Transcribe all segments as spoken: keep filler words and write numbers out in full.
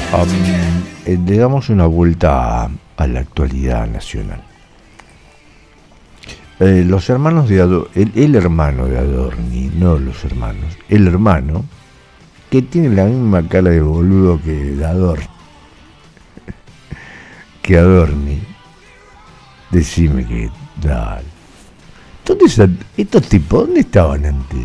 Um, eh, le damos una vuelta a, a la actualidad nacional. Eh, los hermanos de Adorni, el, el hermano de Adorni, no los hermanos, el hermano, que tiene la misma cara de boludo que Adorni, que Adorni, decime que, dale. Entonces, estos tipos, ¿dónde estaban antes?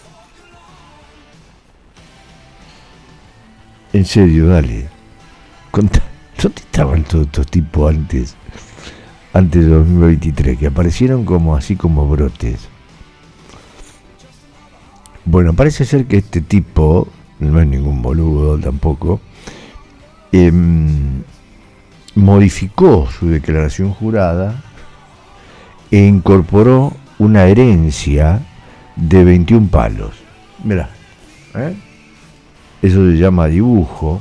En serio, dale. Contá, ¿dónde estaban todos estos tipos antes? Antes de dos mil veintitrés, que aparecieron como así como brotes. Bueno, parece ser que este tipo, no es ningún boludo tampoco, eh, modificó su declaración jurada e incorporó una herencia de veintiún palos. Mirá, ¿eh? Eso se llama dibujo.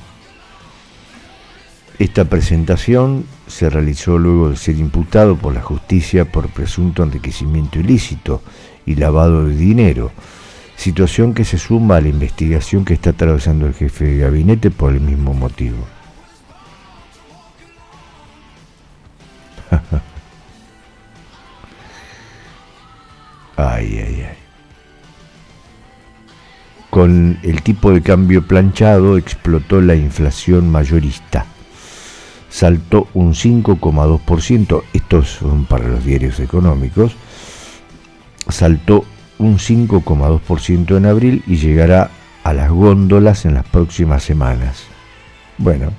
Esta presentación se realizó luego de ser imputado por la justicia por presunto enriquecimiento ilícito y lavado de dinero, situación que se suma a la investigación que está atravesando el jefe de gabinete por el mismo motivo. Ay, ay, ay. Con el tipo de cambio planchado explotó la inflación mayorista. Saltó un cinco coma dos por ciento, estos son para los diarios económicos, saltó un cinco coma dos por ciento en abril y llegará a las góndolas en las próximas semanas. Bueno,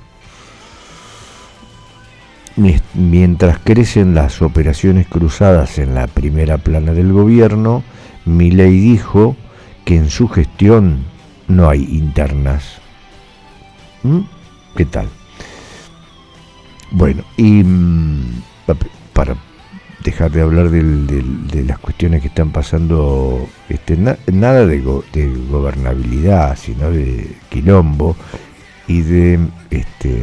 mientras crecen las operaciones cruzadas en la primera plana del gobierno, Milei dijo que en su gestión no hay internas. ¿Mm? ¿Qué tal? Bueno, y mmm, para dejar de hablar del, del, de las cuestiones que están pasando, este, na, nada de, go, de gobernabilidad, sino de quilombo y de este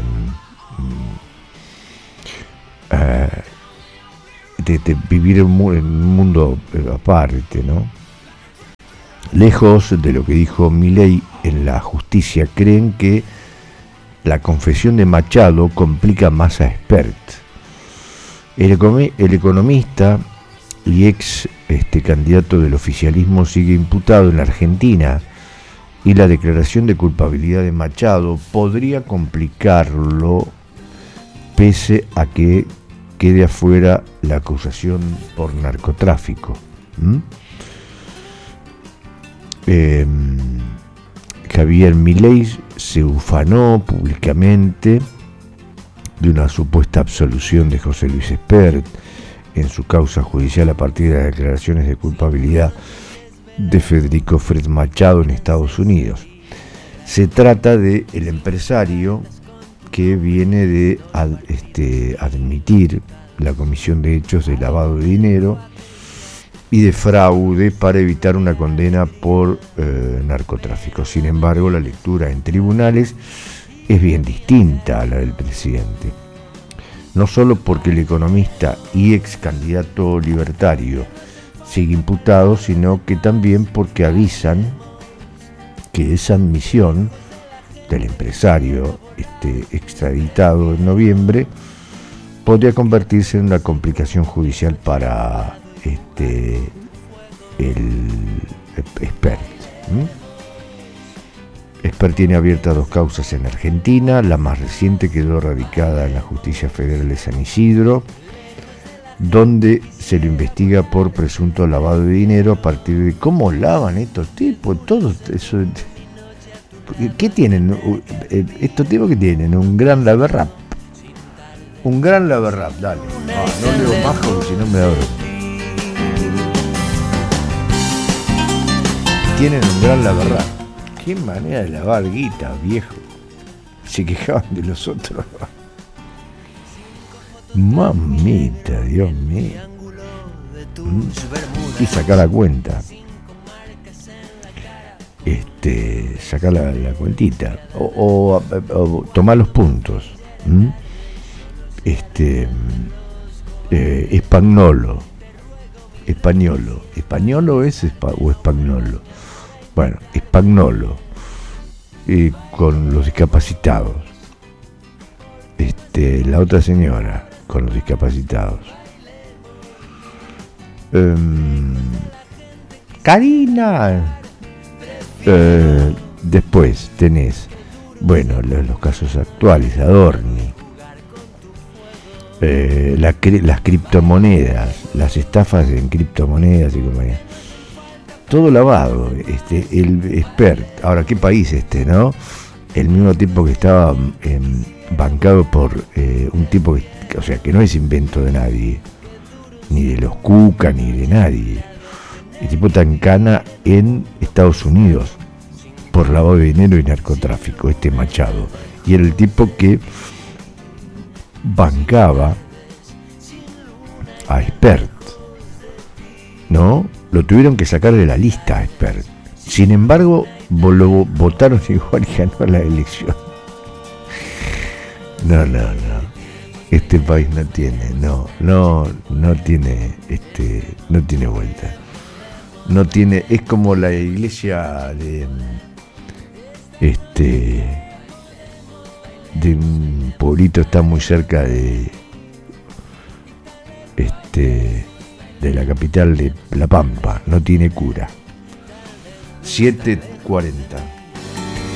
uh, de, de vivir en un mundo aparte, ¿no? Lejos de lo que dijo Milei en la justicia, creen que la confesión de Machado complica más a Spert. El, el economista y ex este, candidato del oficialismo sigue imputado en la Argentina y la declaración de culpabilidad de Machado podría complicarlo pese a que quede afuera la acusación por narcotráfico. ¿Mm? Eh, Javier Milei se ufanó públicamente de una supuesta absolución de José Luis Spert en su causa judicial a partir de las declaraciones de culpabilidad de Federico Fred Machado en Estados Unidos. Se trata de el empresario que viene de ad, este, admitir la comisión de hechos de lavado de dinero y de fraude para evitar una condena por eh, narcotráfico. Sin embargo, la lectura en tribunales es bien distinta a la del presidente. No solo porque el economista y ex candidato libertario sigue imputado, sino que también porque avisan que esa admisión del empresario este, extraditado en noviembre podría convertirse en una complicación judicial para este, el Spert. ¿Mm? Spert tiene abiertas dos causas en Argentina. La más reciente quedó radicada en la Justicia Federal de San Isidro, donde se lo investiga por presunto lavado de dinero a partir de cómo lavan estos tipos, todo eso. ¿Qué tienen estos tipos? Que tienen un gran laverrap, un gran laverrap, dale. Ah, no leo más porque si no me da bronca. Tienen un gran laverrap. Qué manera de lavar guita, viejo. Se quejaban de los otros. Mamita, Dios mío. Y sacar la cuenta. Este, sacar la, la cuentita. O, o, o tomar los puntos. ¿Mm? Este, eh, espagnolo. Españolo. ¿Españolo es espa, o espagnolo? Bueno, espagnolo. Eh, con los discapacitados. este, la otra señora con los discapacitados. Um, Karina. Eh, después tenés, bueno, los, los casos actuales, Adorni, eh, la, las criptomonedas, las estafas en criptomonedas y compañía. Todo lavado, este, el expert. Ahora, ¿qué país este, no? El mismo tipo que estaba eh, bancado por eh, un tipo que, o sea, que no es invento de nadie, ni de los Cuca, ni de nadie. El tipo está en cana en Estados Unidos por lavado de dinero y narcotráfico, este Machado. Y era el tipo que bancaba a Expert, ¿no? Lo tuvieron que sacar de la lista a Expert. Sin embargo, lo votaron igual y ganó la elección. No, no, no. Este país no tiene, no, no, no tiene, este, no tiene vuelta. No tiene, es como la iglesia de, este, de un pueblito, está muy cerca de, este, de la capital de La Pampa, no tiene cura. siete cuarenta